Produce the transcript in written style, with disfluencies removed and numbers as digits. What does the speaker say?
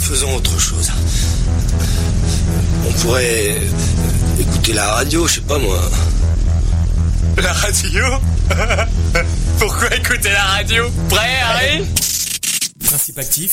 faisons autre chose. On pourrait écouter la radio, je sais pas moi. La radio? Pourquoi écouter la radio? Prêt, Harry? Principe actif,